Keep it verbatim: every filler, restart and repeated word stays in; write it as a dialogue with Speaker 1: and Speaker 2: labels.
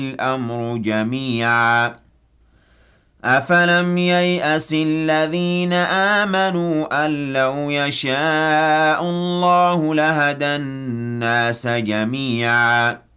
Speaker 1: الْأَمْرُ جَمِيعًا أَفَلَمْ يَيْأَسِ الَّذِينَ آمَنُوا أَن لَّوْ يَشَاءُ اللَّهُ لَهَدَى النَّاسَ جَمِيعًا